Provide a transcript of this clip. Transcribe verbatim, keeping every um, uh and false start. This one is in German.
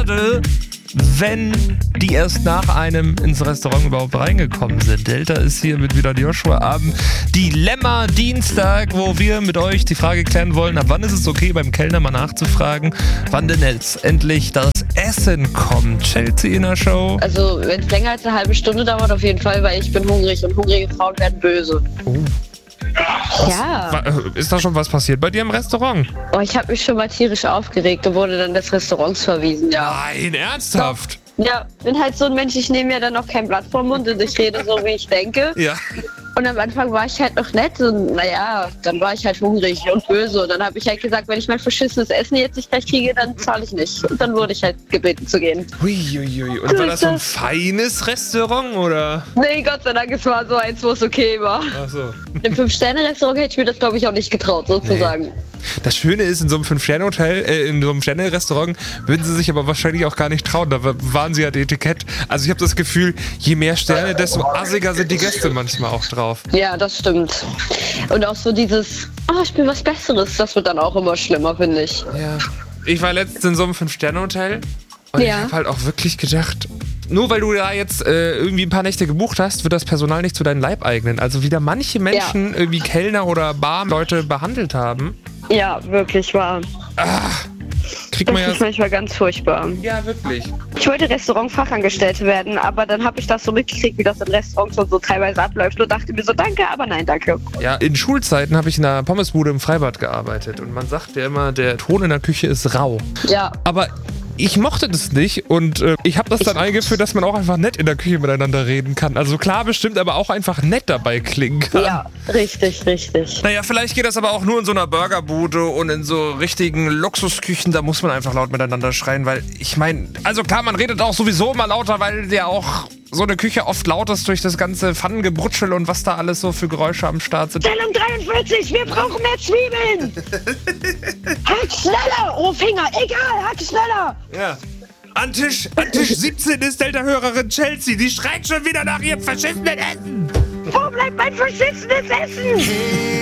gerade wenn die erst nach einem ins Restaurant überhaupt reingekommen sind. Delta ist hier mit wieder Joshua am Dilemma Dienstag, wo wir mit euch die Frage klären wollen, ab wann ist es okay, beim Kellner mal nachzufragen, wann denn jetzt endlich das Essen kommt. Chelsea in der Show. Also wenn es länger als eine halbe Stunde dauert, auf jeden Fall, weil ich bin hungrig und hungrige Frauen werden böse. Oh. Was, Ja. Ist da schon was passiert bei dir im Restaurant? Oh, ich habe mich schon mal tierisch aufgeregt und wurde dann des Restaurants verwiesen, ja. Nein, ernsthaft? Ja, bin halt so ein Mensch, ich nehme ja dann auch kein Blatt vom Mund und ich rede so, wie ich denke. Ja. Und am Anfang war ich halt noch nett und naja, dann war ich halt hungrig und böse. Und dann habe ich halt gesagt, wenn ich mein verschissenes Essen jetzt nicht gleich kriege, dann zahle ich nicht. Und dann wurde ich halt gebeten zu gehen. Huiuiui. Und war das so ein feines Restaurant, oder? Nee, Gott sei Dank, es war so eins, wo es okay war. Ach so. Im Fünf-Sterne-Restaurant hätte ich mir das, glaube ich, auch nicht getraut, sozusagen. Nee. Das Schöne ist, in so einem Fünf-Sterne-Hotel, äh, in so einem Sterne-Restaurant würden sie sich aber wahrscheinlich auch gar nicht trauen. Da waren sie ja die Etikett. Also ich habe das Gefühl, je mehr Sterne, desto assiger sind die Gäste manchmal auch drauf. Ja, das stimmt. Und auch so dieses, oh, ich bin was Besseres, das wird dann auch immer schlimmer, finde ich. Ja. Ich war letztens in so einem Fünf-Sterne-Hotel und ja. ich habe halt auch wirklich gedacht, nur weil du da jetzt äh, irgendwie ein paar Nächte gebucht hast, wird das Personal nicht zu deinen Leibeigenen. Also wie da manche Menschen ja. irgendwie Kellner oder Barleute behandelt haben. Ja, wirklich wahr. Ach, kriegt das man ja ist manchmal ganz furchtbar. Ja, wirklich. Ich wollte Restaurantfachangestellte werden, aber dann habe ich das so mitgekriegt, wie das in Restaurants und so teilweise abläuft und dachte mir so, danke, aber nein, danke. Ja, in Schulzeiten habe ich in einer Pommesbude im Freibad gearbeitet und man sagt ja immer, der Ton in der Küche ist rau. Ja. Aber ich mochte das nicht und äh, ich habe das dann eingeführt, dass man auch einfach nett in der Küche miteinander reden kann. Also klar bestimmt, aber auch einfach nett dabei klingen kann. Ja, richtig, richtig. Naja, vielleicht geht das aber auch nur in so einer Burgerbude und in so richtigen Luxusküchen, da muss man einfach laut miteinander schreien, weil ich meine, also klar, man redet auch sowieso immer lauter, weil ja auch so eine Küche oft laut ist durch das ganze Pfannengebrutschel und was da alles so für Geräusche am Start sind. Stellung dreiundvierzig, wir brauchen mehr Zwiebeln! Hack schneller! Oh, Finger, egal, hack schneller! Ja. An Tisch, an Tisch siebzehn ist Delta-Hörerin Chelsea, die schreit schon wieder nach ihrem verschissenen Essen! Wo bleibt mein verschissenes Essen?